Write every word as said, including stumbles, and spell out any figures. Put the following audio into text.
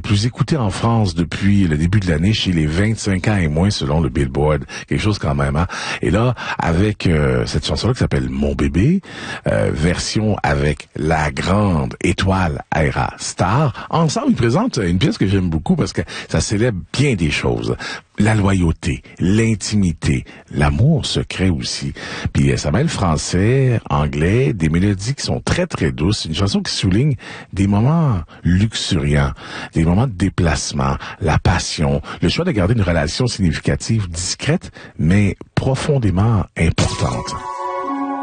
plus écoutée en France depuis le début de l'année chez les vingt-cinq ans et moins selon le Billboard. Quelque chose quand même, hein. Et là, avec euh, cette chanson-là qui s'appelle Mon bébé, euh, version avec la grande étoile Ayra Starr, ensemble, ils présentent une pièce que j'aime beaucoup parce que ça célèbre bien des choses. La loyauté, l'intimité, l'amour secret aussi. Puis ça mêle français, anglais, des mélodies qui sont très très douces. Une chanson qui souligne des moments luxuriants, des moments de déplacement, la passion, le choix de garder une relation significative, discrète, mais profondément importante.